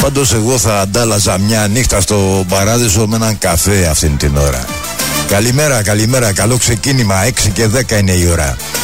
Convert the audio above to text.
Πάντως εγώ θα αντάλλαζα μια νύχτα στο Παράδεισο με έναν καφέ αυτήν την ώρα. Καλημέρα, καλό ξεκίνημα, 6 και 10 είναι η ώρα.